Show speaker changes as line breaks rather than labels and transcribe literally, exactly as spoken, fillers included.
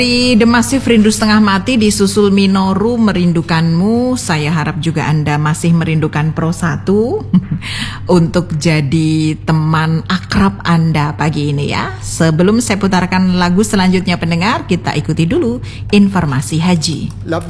Di The Massive Rindu Setengah Mati disusul Minoru Merindukanmu. Saya harap juga Anda masih merindukan Pro satu untuk jadi teman akrab Anda pagi ini ya. Sebelum saya putarkan lagu selanjutnya pendengar, kita ikuti dulu informasi haji.